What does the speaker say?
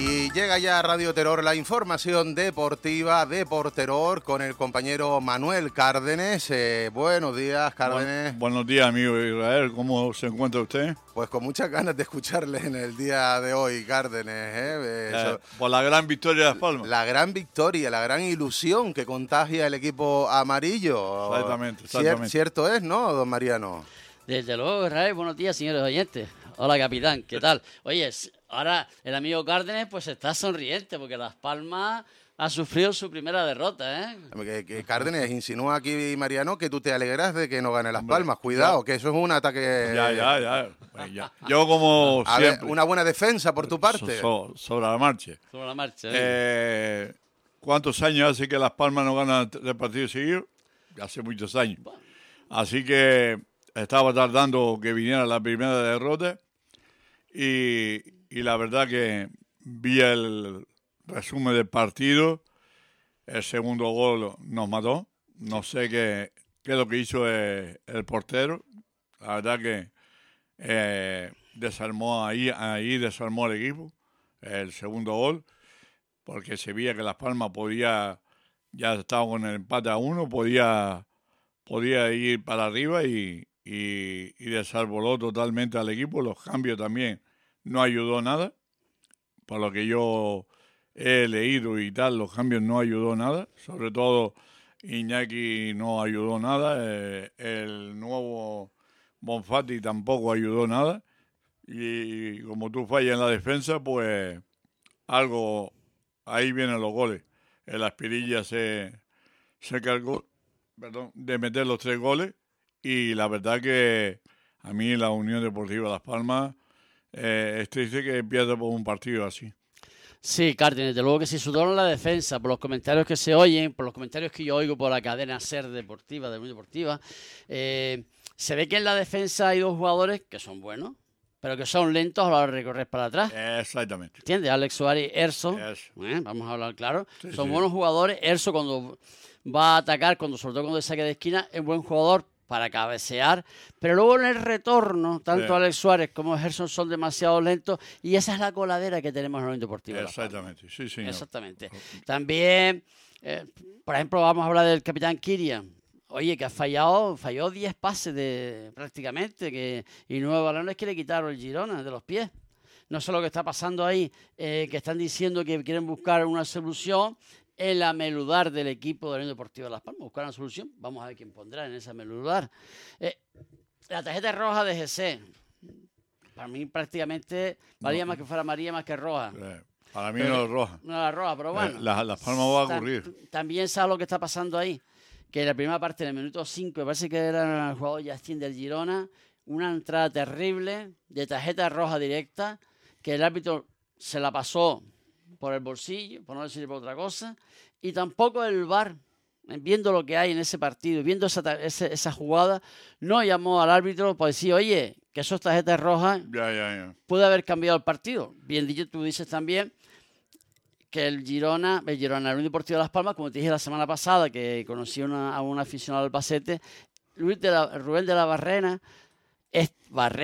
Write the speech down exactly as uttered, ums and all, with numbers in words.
Y llega ya a Radio Terror la información deportiva de Porteror con el compañero Manuel Cárdenes. Eh, buenos días, Cárdenes. Bu buenos días, amigo Israel. ¿Cómo se encuentra usted? Pues con muchas ganas de escucharle en el día de hoy, Cárdenes. ¿eh? Eh, eh, por la gran victoria de Las Palmas. La gran victoria, la gran ilusión que contagia el equipo amarillo. Exactamente, exactamente. Cier cierto es, ¿no, don Mariano? Desde luego, Israel. Buenos días, señores oyentes. Hola, capitán. ¿Qué tal? Oye, ahora el amigo Cárdenes pues está sonriente porque Las Palmas ha sufrido su primera derrota, ¿eh? Que, que Cárdenes insinúa aquí, Mariano, que tú te alegras de que no gane Las Palmas. Cuidado, ya, que eso es un ataque... Ya, ya, ya. Pues ya. Yo como a siempre... Ver, una buena defensa por tu parte. So, so, sobre la marcha. Sobre la marcha. Eh, ¿Cuántos años hace que Las Palmas no ganan tres partidos seguidos? Hace muchos años. Así que estaba tardando que viniera la primera derrota. Y, y la verdad que vi el resumen del partido, el segundo gol nos mató, no sé qué, qué es lo que hizo el, el portero, la verdad que eh, desarmó ahí, ahí desarmó el equipo, el segundo gol, porque se veía que Las Palmas podía, ya estaba con el empate a uno, podía, podía ir para arriba y... Y, y desarboló totalmente al equipo. Los cambios también no ayudó nada. Por lo que yo he leído y tal, los cambios no ayudó nada. Sobre todo Iñaki no ayudó nada. Eh, el nuevo Bonfatti tampoco ayudó nada. Y, y como tú fallas en la defensa, pues algo, ahí vienen los goles. El Aspirilla se, se cargó, perdón, de meter los tres goles. Y la verdad que a mí la Unión Deportiva Las Palmas eh, es triste que pierda por un partido así. Sí, Cárdenes, de luego que se sudó en la defensa, por los comentarios que se oyen, por los comentarios que yo oigo por la cadena SER Deportiva, de Unión Deportiva, eh, se ve que en la defensa hay dos jugadores que son buenos, pero que son lentos a la hora de recorrer para atrás. Exactamente. ¿Entiendes? Alex Suárez y Erso, eh, vamos a hablar claro, sí, son sí. buenos jugadores. Erso cuando va a atacar, cuando sobre todo cuando saque de esquina, es buen jugador para cabecear, pero luego en el retorno, tanto sí. Alex Suárez como Gerson son demasiado lentos y esa es la coladera que tenemos en la Unión Deportiva. Exactamente, sí, señor. Exactamente. También, eh, por ejemplo, vamos a hablar del capitán Kirian. Oye, que ha fallado, falló diez pases de, prácticamente, que, y nueve balones que le quitaron el Girona de los pies. No sé lo que está pasando ahí, eh, que están diciendo que quieren buscar una solución en la meludar del equipo de la Unión Deportiva de Las Palmas. Buscar una solución. Vamos a ver quién pondrá en esa meludar. Eh, la tarjeta roja de G C. Para mí prácticamente valía no. más que fuera amarilla más que roja. Eh, para mí pero, no es roja. No era roja, pero bueno. Eh, Las la Palmas va a ocurrir. Ta también sabe lo que está pasando ahí. Que en la primera parte, en el minuto cinco, me parece que era el jugador Justin del Girona, una entrada terrible de tarjeta roja directa, que el árbitro se la pasó por el bolsillo, por no decir por otra cosa, y tampoco el V A R, viendo lo que hay en ese partido, viendo esa, esa, esa jugada, no llamó al árbitro para decir, oye, que esos tarjetas rojas ya, ya, ya. puede haber cambiado el partido. Bien dicho, tú dices también que el Girona, el Girona, la Unión Deportiva de Las Palmas, como te dije la semana pasada, que conocí una, a un aficionado del Albacete, Luis de la, Rubén de la Barrena, es Barrena,